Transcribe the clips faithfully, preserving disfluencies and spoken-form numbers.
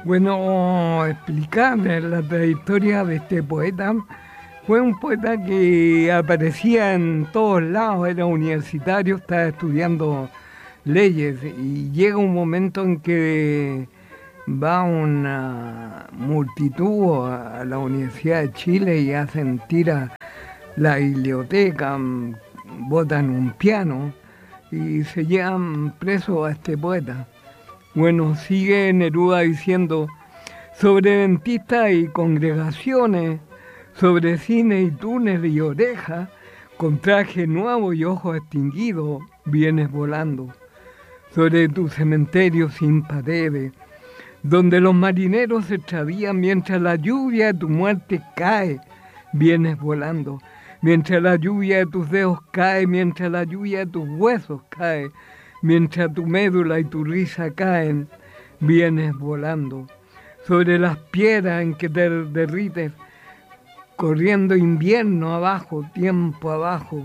Bueno, explicar la trayectoria de este poeta. Fue un poeta que aparecía en todos lados, era universitario, estaba estudiando leyes y llega un momento en que va una multitud a la Universidad de Chile y hacen tira la biblioteca, botan un piano y se llevan preso a este poeta. Bueno, sigue Neruda diciendo sobre dentistas y congregaciones, sobre cine y túneles y orejas, con traje nuevo y ojos extinguidos, vienes volando. Sobre tu cementerio sin paredes, donde los marineros se extravían mientras la lluvia de tu muerte cae, vienes volando. Mientras la lluvia de tus dedos cae, mientras la lluvia de tus huesos cae, mientras tu médula y tu risa caen, vienes volando. Sobre las piedras en que te derrites, corriendo invierno abajo, tiempo abajo,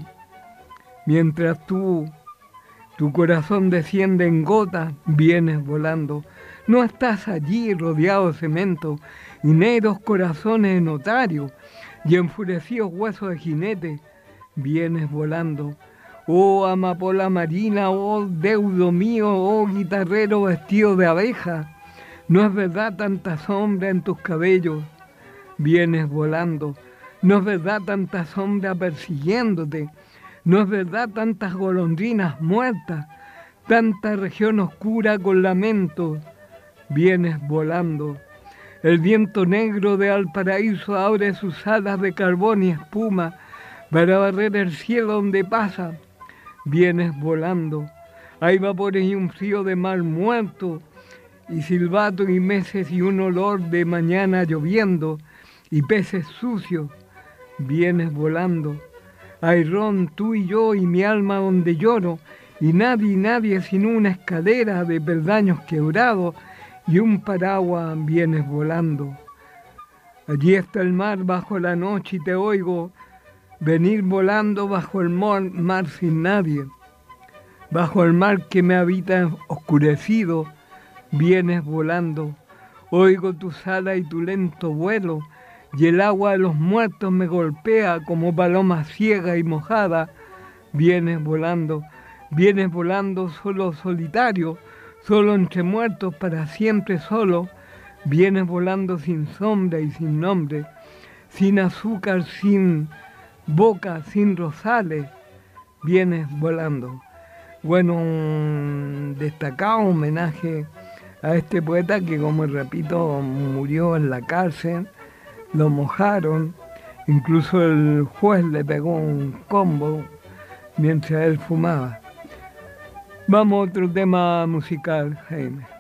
mientras tú, tu corazón desciende en gotas, vienes volando. No estás allí rodeado de cemento y negros corazones de notario y enfurecidos huesos de jinete, vienes volando. Oh amapola marina, oh deudo mío, oh guitarrero vestido de abeja, no es verdad tanta sombra en tus cabellos, vienes volando. No es verdad tanta sombra persiguiéndote, no es verdad tantas golondrinas muertas, tanta región oscura con lamentos, vienes volando. El viento negro de Valparaíso abre sus alas de carbón y espuma para barrer el cielo donde pasa, vienes volando. Hay vapores y un frío de mar muerto, y silbato y meses y un olor de mañana lloviendo, y peces sucios, vienes volando. Hay ron, tú y yo y mi alma donde lloro, y nadie y nadie sin una escalera de peldaños quebrados y un paraguas, vienes volando. Allí está el mar bajo la noche y te oigo venir volando bajo el mar sin nadie. Bajo el mar que me habita oscurecido, vienes volando. Oigo tus alas y tu lento vuelo, y el agua de los muertos me golpea como paloma ciega y mojada, vienes volando. Vienes volando solo solitario, solo entre muertos para siempre solo, vienes volando sin sombra y sin nombre, sin azúcar, sin boca, sin rosales, vienes volando. Bueno, un destacado homenaje a este poeta que, como repito, murió en la cárcel, lo mojaron, incluso el juez le pegó un combo mientras él fumaba. Vamos a otro tema musical, Jaime.